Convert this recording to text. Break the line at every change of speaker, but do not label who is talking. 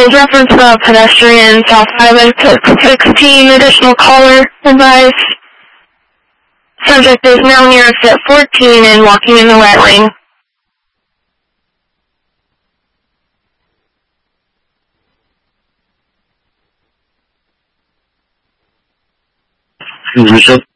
vehicles reference the pedestrian South Highway 16 additional caller advice. Subject is now near exit 14 and walking in the right lane.
Bishop.